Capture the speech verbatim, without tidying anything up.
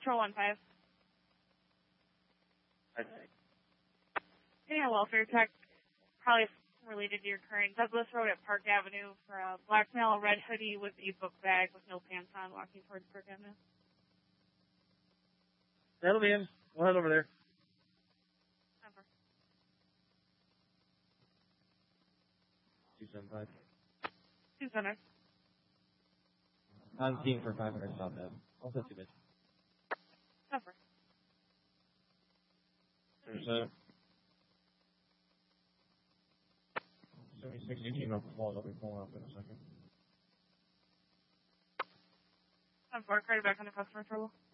Patrol one five. Okay. Getting a welfare check, probably related to your current Douglas Road at Park Avenue for a black male, red hoodie with a book bag with no pants on, walking towards Park Avenue. That'll be him. We'll head over there. Over. two seven five. Two center. I'm team for five hundred South Ave. Also two bits. Over. There's a seventy-six eighteen off the wall that we pull up in a second. I'm Park, right back on the customer trouble.